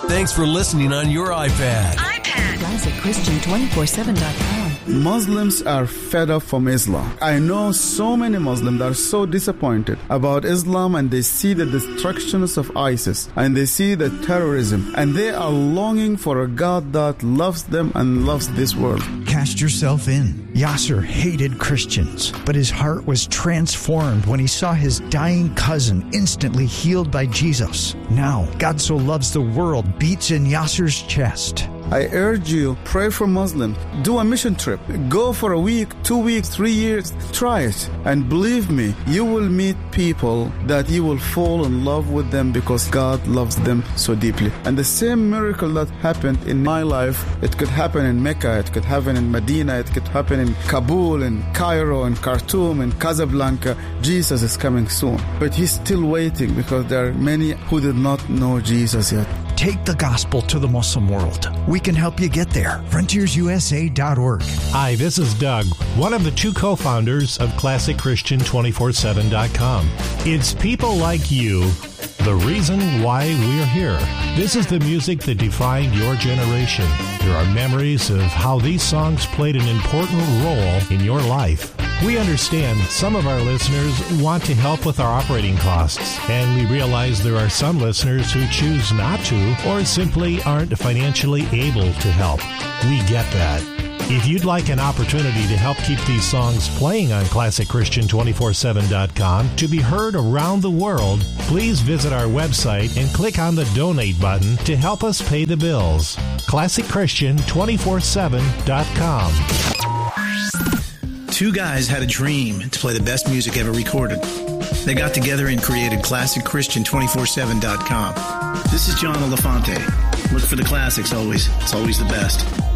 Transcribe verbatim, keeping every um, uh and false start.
Thanks for listening on your iPad. iPad. Classic Christian two four seven dot com. Muslims are fed up from Islam. I know so many Muslims that are so disappointed about Islam, and they see the destructions of ISIS and they see the terrorism, and they are longing for a God that loves them and loves this world. Cast yourself in. Yasser hated Christians, but his heart was transformed when he saw his dying cousin instantly healed by Jesus. Now, God so loves the world beats in Yasser's chest. I urge you, pray for Muslims. Do a mission trip. Go for a week, two weeks, three years. Try it. And believe me, you will meet people that you will fall in love with them because God loves them so deeply. And the same miracle that happened in my life, it could happen in Mecca, it could happen in Medina, it could happen in Kabul, in Cairo, in Khartoum, in Casablanca. Jesus is coming soon. But he's still waiting because there are many who did not know Jesus yet. Take the gospel to the Muslim world. We can help you get there. frontiers u s a dot org. Hi, this is Doug, one of the two co-founders of Classic Christian two four seven dot com. It's people like you, the reason why we're here. This is the music that defined your generation. There are memories of how these songs played an important role in your life. We understand some of our listeners want to help with our operating costs, and we realize there are some listeners who choose not to or simply aren't financially able to help. We get that. If you'd like an opportunity to help keep these songs playing on Classic Christian two four seven dot com to be heard around the world, please visit our website and click on the donate button to help us pay the bills. Classic Christian two four seven dot com. Two guys had a dream to play the best music ever recorded. They got together and created Classic Christian two four seven dot com. This is John Elefante. Look for the classics always. It's always the best.